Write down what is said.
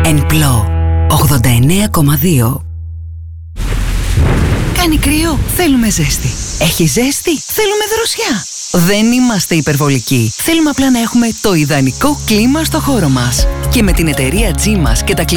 Ενπλό 89,2. Κάνει κρύο, θέλουμε ζέστη. Έχει ζέστη, θέλουμε δροσιά. Δεν είμαστε υπερβολικοί. Θέλουμε απλά να έχουμε το ιδανικό κλίμα στο χώρο μας. Και με την εταιρεία G-Mas και τα